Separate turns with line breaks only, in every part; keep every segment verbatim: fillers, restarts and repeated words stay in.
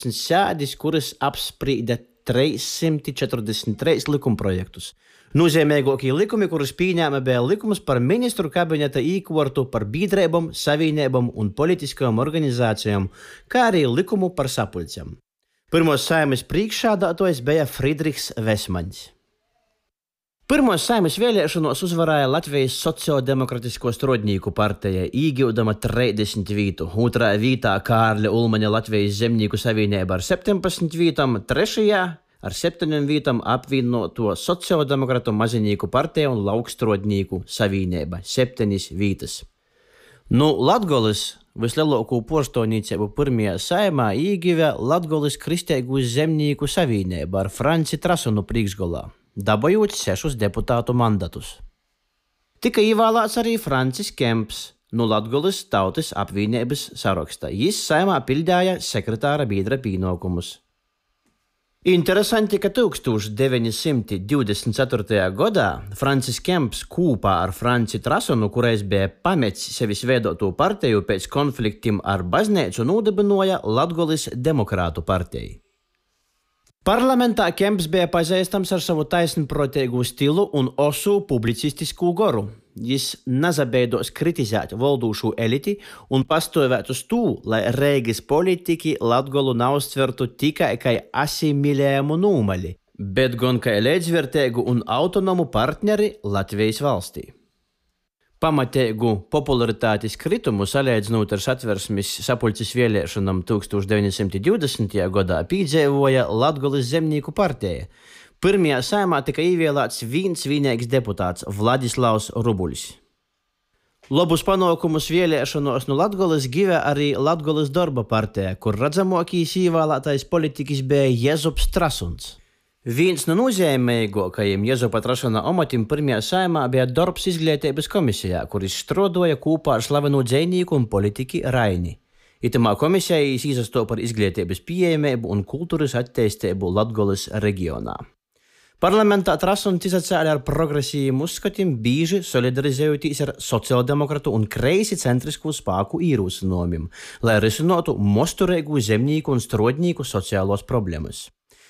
sēdis, kuras apsprīda trīssimt četrdesmit trīs likumprojektus. Nozīmīgākie likumi, kurus pieņēma, bija likums par ministru kabineta īkvortu, par biedrībām, savienībām un politiskajām organizācijām, kā arī likumu par sapulcēm. Pirmos Saeimas priekšsēdētājs bija Friedrichs Vesmaņs. Pirmos Saeimas vēlēšanos uzvarēja Latvijas Sociāldemokratisko strādnieku partija, iegūdama trīsdesmit vītu. Otrā vītā Kārļa Ulmaņa Latvijas zemnieku savienība ar septiņpadsmit vītām, trešajā ar septiņiem vītām apvienoto Sociāldemokratu mazinieku partija un laukstrādnieku savienība – septiņas vītas. Nu, Latgolis vislielāko porštonīcību pirmajā Saeimā ieguva Latgolis Kristeigu zemnieku savienība ar Franci Trasonu priekšgalā, dabojot sešus deputātu mandatus. Tika ievēlēts arī Francis Kemps no Latgolis tautas apvienības saraksta. Jis Saeimā pildīja sekretāra biedra pienākumus. Interesanti, ka tūkstoš deviņi simti divdesmit ceturtajā gadā Francis Kemps kopā ar Franci Trasonu, kurais bija pametis sevis veidoto partiju pēc konfliktiem ar baznīcu, nodibināja Latgolis Demokrātu partiju. Parlamentā Kemps bija pazīstams ar savu taisnprātīgu stilu un osu publicistisku garu. Jis nezabeidos kritizēt valdošo eliti un pastāvēt uz to, lai Reigas politiķi Latgolu neuztvertu tikai kā asimilējumu nūmali, bet gan kā līdzvērtīgu un autonomu partneri Latvijas valstī. Pamatēgu popularitātes kritumu salīdzinot ar Satversmes sapulces vēlēšanām tūkstoš deviņi simti divdesmitajā gadā piedzīvoja Latgolis zemnieku partija. Pirmajā Saeimā tika ievēlēts viens vienīgs deputāts Vladislavs Rubuļs. Labus panākumus vēlēšanos no Latgolis guva arī Latgolis darba partija, kur redzamākais ievēlētais politiķis bija Jezups Trasuns. Viens no nozīmīgākajiem Jezupa Trasuna amatim pirmajā Saeimā bija darbs izglītības komisijā, kuris strādāja kopā ar slavenu dzejnieku un politiķi Raini. Itamā komisijā viņš izastāja par izglītības pieejamību un kultūras attīstību Latgolis reģionā. Parlamentā Trasuns izcēla ar progresīviem uzskatiem, bieži solidarizējoties ar sociāldemokratu un kreisi centrisku spēku ierosinājumiem, lai risinātu mosturīgu zemnieku un strādnieku sociālos problēmas.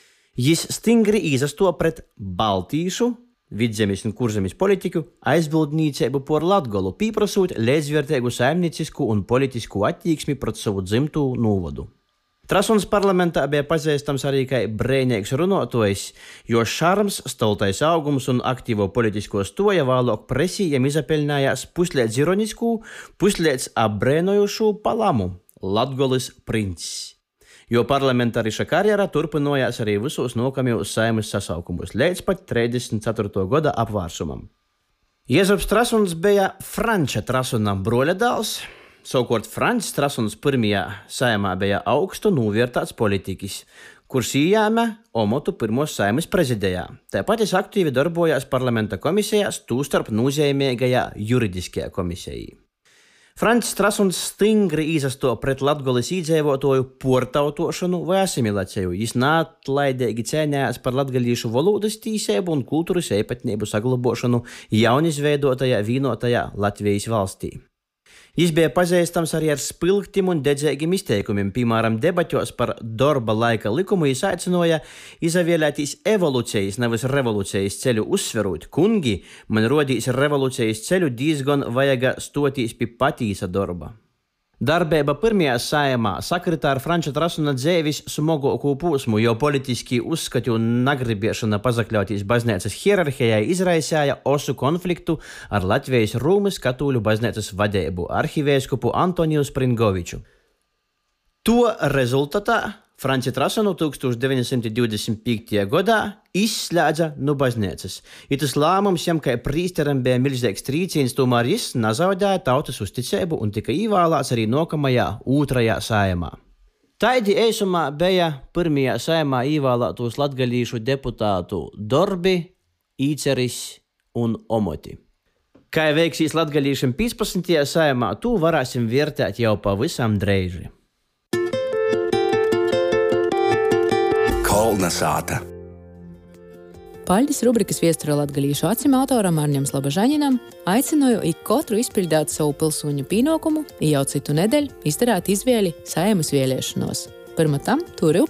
Jis stingri izastāja pret baltīšu, vidzemes un kurzemes politiku aizbildniecību par Latgolu, pieprasot līdzvērtīgu saimniecisku un politisku attieksmi pret savu dzimto novadu. Trasuns parlamentā bija pazīstams arī kā brēnīgs runātojs, jo šarms, stoltais augums un aktīvo politisko stoja vēlāk presijam izapelnājās puslēdz ironisku, puslēdz apbrēnojušu palamu – Latgolis princis. Jo parlamentāriša karjera turpinājās arī visos nākamajos Saeimas sasaukumus, līdz pat trīsdesmit ceturtā gada apvārsumam. Jezups Trasuns bija Franča Trasuna broļadēls, savukārt Francis Trasuns pirmajā Saeimā bija augstu novērtēts politiķis, kurš ieņēma amatu pirmos Saeimas prezidijā. Tāpat viņš aktīvi darbojās parlamenta komisijās, tūstarp nozīmīgajā juridiskajā komisijā. Francis Trasuns stingri izastāja pret Latgolis iedzīvotāju portautošanu vai asimilāciju. Jis neatlaidīgi cīnījās par latgalīšu valodas tīsību un kultūras īpatnību saglabāšanu jaunizveidotajā vienotajā Latvijas valstī. Jis bija pazīstams arī ar spilgtim un dedzēgiem izteikumiem, piemēram, debatos par darba laika likumu. Jis aicināja izvēlēties evolūcijas, nevis revolūcijas ceļu, uzsverot: kungi, man rodīs revolūcijas ceļu diezgan vajag stoties pie patīsa darba. Darbība pirmajā Saeimā sakritā ar Franča Trasuna dzīves smagāko posmu, jo politiski uzskati un negribēšana pazakļauties baznīcas hierarhijai izraisīja osu konfliktu ar Latvijas Rūmas katoļu baznīcas vadību arhivēskupu Antoniju Springoviču. To rezultātā Franci Trasunu tūkstoš deviņi simti divdesmit piektajā gadā izslēdza no baznīcas. Itas lēmums jam kā prīsteram bija milzīgs trīciens, tomēr jis nezaudēja tautas uzticību un tika ievēlēts arī nākamajā otrajā Saeimā. Taidi eisumā bija pirmajā Saeimā ievēlētos latgalīšu deputātu darbi, īceris un omoti. Kā veiksīs latgalīšiem piecpadsmitajā Saeimā, to varēsim vērtēt jau pavisam dreiži.
Kolnesāta.
Paļģis rubrikas Viestura latgalīšu acim autoram Arņam Slabažaņinam aicināju ik katru izpildīt savu pilsoņu pienākumu, jau citu nedēļu izdarāt izvēli Saeimas vēlēšanos. Pirmā tam turiu